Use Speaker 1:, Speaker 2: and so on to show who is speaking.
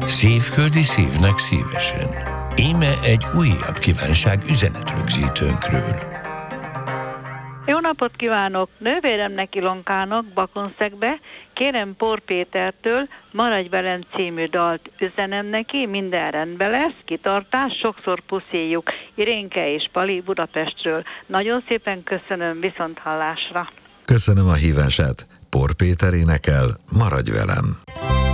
Speaker 1: Szívföldi szívnek szívesen. Íme egy újabb kívánság üzenetrögzítőnkről.
Speaker 2: Jó napot kívánok! Nővéremnek Ilonkának Bakonszegbe, kérem Por Pétertől Maradj velem című dalt üzenem neki, minden rendben lesz, kitartás, sokszor puszíjuk. Irénke és Pali Budapestről. Nagyon szépen köszönöm, viszont hallásra!
Speaker 3: Köszönöm a hívását. Por Péter énekel, Maradj velem!